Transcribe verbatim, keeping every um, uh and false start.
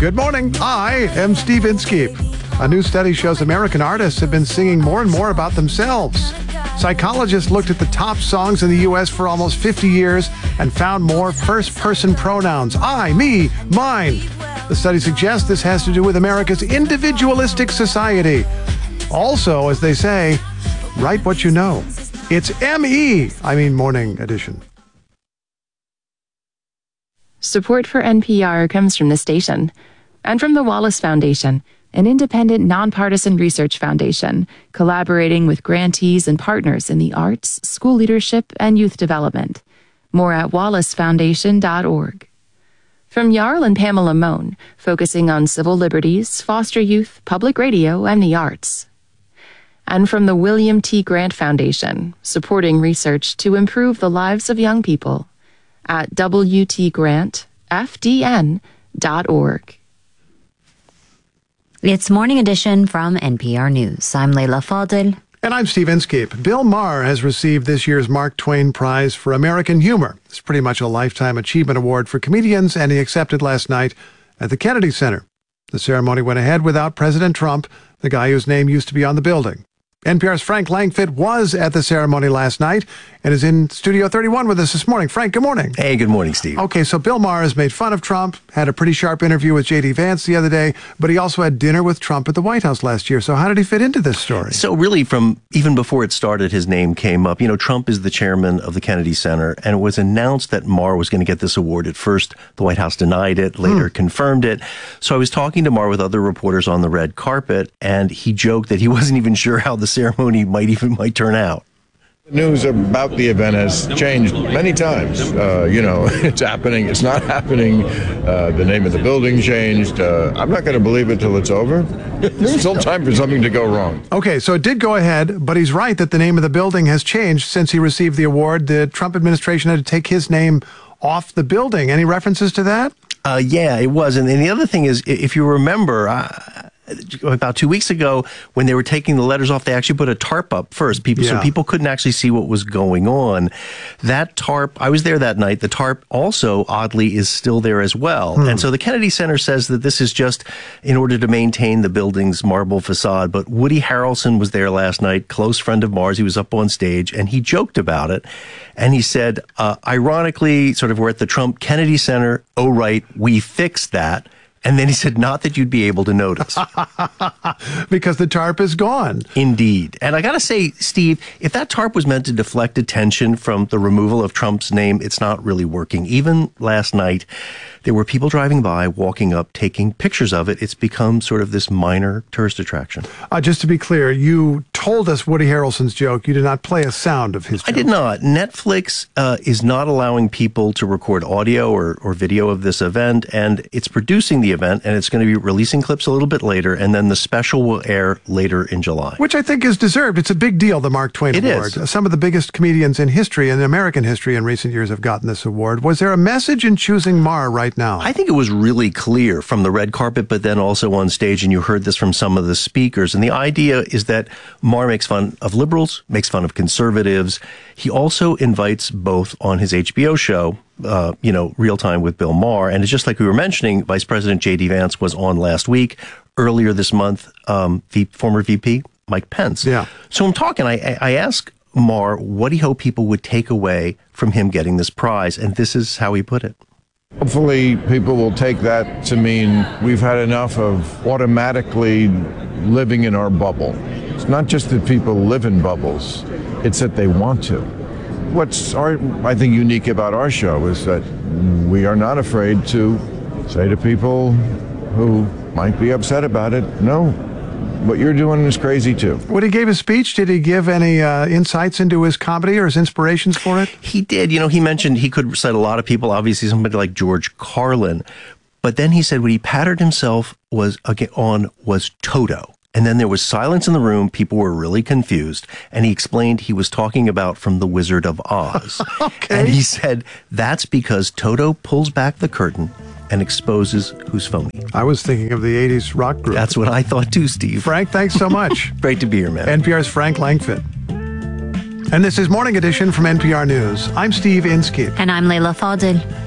Good morning. I am Steve Inskeep. A new study shows American artists have been singing more and more about themselves. Psychologists looked at the top songs in the U S for almost fifty years and found more first-person pronouns. I, me, mine. The study suggests this has to do with America's individualistic society. Also, as they say, write what you know. It's M E, I mean Morning Edition. Support for N P R comes from the station and from the Wallace Foundation, an independent, nonpartisan research foundation collaborating with grantees and partners in the arts, school leadership, and youth development. More at wallace foundation dot org. From Jarl and Pamela Mohn, focusing on civil liberties, foster youth, public radio, and the arts. And from the William T. Grant Foundation, supporting research to improve the lives of young people at w t grant f d n dot org. It's Morning Edition from N P R News. I'm Leila Fadel. And I'm Steve Inskeep. Bill Maher has received this year's Mark Twain Prize for American Humor. It's pretty much a Lifetime Achievement Award for comedians, and he accepted last night at the Kennedy Center. The ceremony went ahead without President Trump, the guy whose name used to be on the building. N P R's Frank Langfitt was at the ceremony last night and is in Studio thirty-one with us this morning. Frank, good morning. Hey, good morning, Steve. Okay, so Bill Maher has made fun of Trump, had a pretty sharp interview with J D Vance the other day, but he also had dinner with Trump at the White House last year. So how did he fit into this story? So really, from even before it started, his name came up. You know, Trump is the chairman of the Kennedy Center, and it was announced that Maher was going to get this award. At first, the White House denied it, later hmm. confirmed it. So I was talking to Maher with other reporters on the red carpet, and he joked that he wasn't even sure how the ceremony might even might turn out. The news about the event has changed many times. Uh, you know, it's happening, it's not happening. Uh, the name of the building changed. Uh, I'm not going to believe it till it's over. There's still time for something to go wrong. Okay, so it did go ahead, but he's right that the name of the building has changed since he received the award. The Trump administration had to take his name off the building. Any references to that? Uh, yeah, it was. And, and the other thing is, if you remember, uh, about two weeks ago, when they were taking the letters off, they actually put a tarp up first, people, yeah. so people couldn't actually see what was going on. That tarp, I was there that night. The tarp also, oddly, is still there as well. Hmm. And so the Kennedy Center says that this is just in order to maintain the building's marble facade. But Woody Harrelson was there last night, close friend of Maher's. He was up on stage, and he joked about it. And he said, uh, ironically, sort of, we're at the Trump Kennedy Center. Oh, right, we fixed that. And then he said, not that you'd be able to notice. Because the tarp is gone. Indeed. And I got to say, Steve, if that tarp was meant to deflect attention from the removal of Trump's name, it's not really working. Even last night, there were people driving by, walking up, taking pictures of it. It's become sort of this minor tourist attraction. Uh, just to be clear, you told us Woody Harrelson's joke. You did not play a sound of his joke. I did not. Netflix uh, is not allowing people to record audio or, or video of this event, and it's producing the event, and it's going to be releasing clips a little bit later, and then the special will air later in July. Which I think is deserved. It's a big deal, the Mark Twain it Award. Is. Some of the biggest comedians in history, in American history in recent years, have gotten this award. Was there a message in choosing Maher right now? I think it was really clear from the red carpet, but then also on stage, and you heard this from some of the speakers. And the idea is that Maher makes fun of liberals, makes fun of conservatives. He also invites both on his H B O show, uh, you know, Real Time with Bill Maher. And it's just like we were mentioning, Vice President J D Vance was on last week. Earlier this month, um, the former V P, Mike Pence. Yeah. So I'm talking, I, I asked Maher what he hoped people would take away from him getting this prize. And this is how he put it. Hopefully people will take that to mean we've had enough of automatically living in our bubble. It's not just that people live in bubbles, it's that they want to. What's, our, I think, unique about our show is that we are not afraid to say to people who might be upset about it, no, what you're doing is crazy too. When he gave his speech, did he give any uh, insights into his comedy or his inspirations for it? He did. You know, he mentioned he could cite a lot of people, obviously somebody like George Carlin. But then he said what he patterned himself was on was Toto. And then there was silence in the room. People were really confused. And he explained he was talking about from The Wizard of Oz. Okay. And he said that's because Toto pulls back the curtain and exposes who's phony. I was thinking of the eighties rock group. That's what I thought too, Steve. Frank, thanks so much. Great to be here, man. N P R's Frank Langfitt. And this is Morning Edition from N P R News. I'm Steve Inskeep. And I'm Leila Fadel.